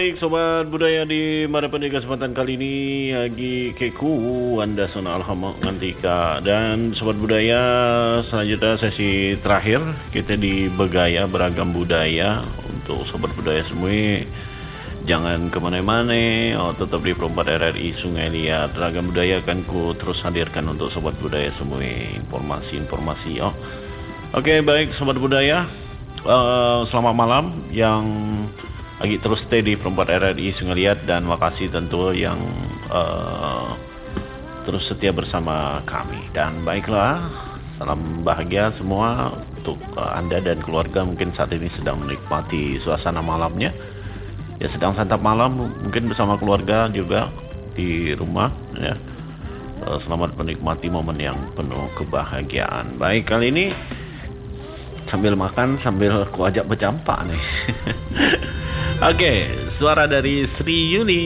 Baik sobat budaya di mana pada kesempatan kali ini lagi keku Anda sona alhamdulillah ngantika dan sobat budaya selanjutnya sesi terakhir kita di Begaya beragam budaya untuk sobat budaya semua jangan kemana-mana tetap di Perempat RRI Sungai Liat beragam budaya akan ku terus hadirkan untuk sobat budaya semua informasi-informasi Oke baik sobat budaya selamat malam yang lagi terus stay di Perempat RRI Sungai Liat dan makasih tentu yang terus setia bersama kami dan baiklah salam bahagia semua untuk Anda dan keluarga mungkin saat ini sedang menikmati suasana malamnya ya sedang santap malam mungkin bersama keluarga juga di rumah ya selamat menikmati momen yang penuh kebahagiaan. Baik kali ini sambil makan sambil ku ajak bercampak nih Oke, suara dari Sri Yuni.